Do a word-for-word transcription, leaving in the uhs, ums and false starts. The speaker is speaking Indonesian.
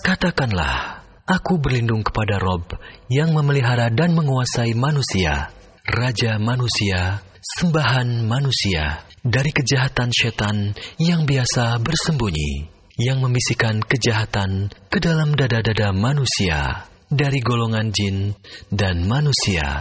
Katakanlah, aku berlindung kepada Rob yang memelihara dan menguasai manusia, Raja manusia, sembahan manusia, dari kejahatan setan yang biasa bersembunyi, yang membisikkan kejahatan ke dalam dada-dada manusia, dari golongan jin dan manusia.